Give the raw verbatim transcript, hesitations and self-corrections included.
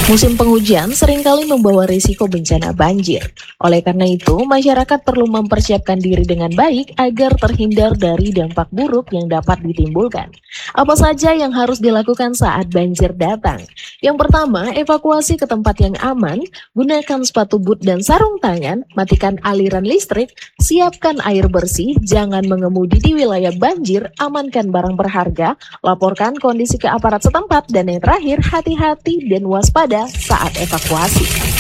Musim penghujan seringkali membawa risiko bencana banjir. Oleh karena itu, masyarakat perlu mempersiapkan diri dengan baik agar terhindar dari dampak buruk yang dapat ditimbulkan. Apa saja yang harus dilakukan saat banjir datang? Yang pertama, evakuasi ke tempat yang aman, gunakan sepatu boot dan sarung tangan, matikan aliran listrik, siapkan air bersih, jangan mengemudi di wilayah banjir, amankan barang berharga, laporkan kondisi ke aparat setempat, dan yang terakhir, hati-hati dan waspada saat evakuasi.